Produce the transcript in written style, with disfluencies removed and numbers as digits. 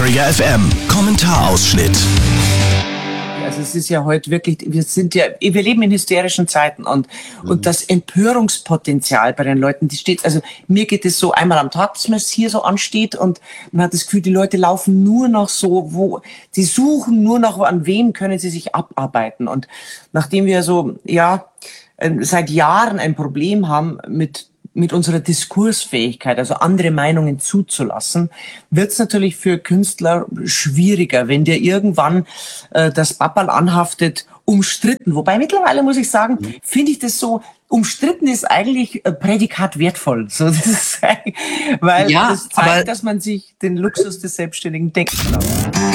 Träger FM. Kommentarausschnitt. Also es ist ja heute wirklich, wir leben in hysterischen Zeiten und das Empörungspotenzial bei den Leuten, die steht, also mir geht es so einmal am Tag, dass man es hier so ansteht und man hat das Gefühl, die Leute laufen nur noch so, sie suchen nur noch, an wem können sie sich abarbeiten. Und nachdem wir so, seit Jahren ein Problem haben mit unserer Diskursfähigkeit, also andere Meinungen zuzulassen, wird es natürlich für Künstler schwieriger, wenn dir irgendwann das Papperl anhaftet, umstritten. Wobei mittlerweile muss ich sagen, finde ich das so, umstritten ist eigentlich Prädikat wertvoll. So, das ist, weil das zeigt, dass man sich den Luxus des Selbstständigen denken kann.